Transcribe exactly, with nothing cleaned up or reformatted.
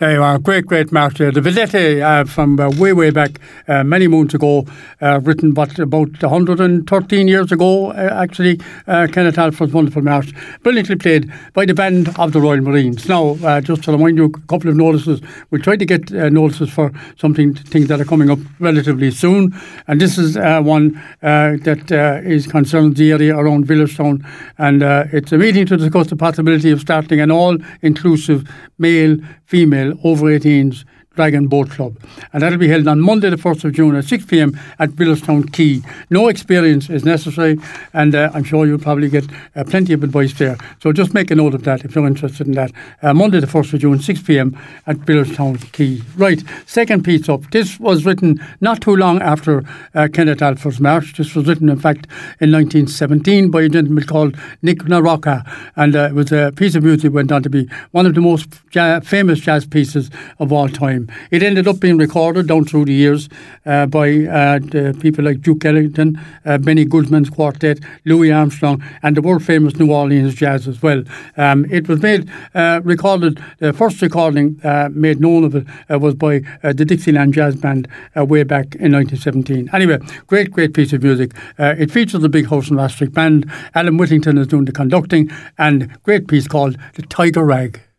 There you are, great, great march there. The Vedette uh, from uh, way, way back, uh, many moons ago, uh, written what, about one hundred thirteen years ago, uh, actually, uh, Kenneth Alford's wonderful march, brilliantly played by the band of the Royal Marines. Now, uh, just to remind you, a couple of notices. We'll try to get uh, notices for something, things that are coming up relatively soon, and this is uh, one uh, that uh, is concerns the area around Villastown, and uh, it's a meeting to discuss the possibility of starting an all-inclusive male, female, over eighteens Dragon Boat Club, and that'll be held on Monday the first of June at six p.m. at Villastown Quay. No experience is necessary, and uh, I'm sure you'll probably get uh, plenty of advice there, so just make a note of that if you're interested in that. uh, Monday the first of June, six p.m. at Villastown Quay. Right, second piece up. This was written not too long after uh, Kenneth Alford's march. This was written in fact in nineteen seventeen by a gentleman called Nick Narocca, and uh, it was a piece of music that went on to be one of the most ja- famous jazz pieces of all time. It ended up being recorded down through the years uh, by uh, the people like Duke Ellington, uh, Benny Goodman's quartet, Louis Armstrong, and the world famous New Orleans Jazz as well. Um, it was made, uh, recorded, the first recording uh, made known of it uh, was by uh, the Dixieland Jazz Band uh, way back in nineteen seventeen. Anyway, great, great piece of music. Uh, it features the Big House and Rastrick Band. Alan Whittington is doing the conducting, and great piece called The Tiger Rag.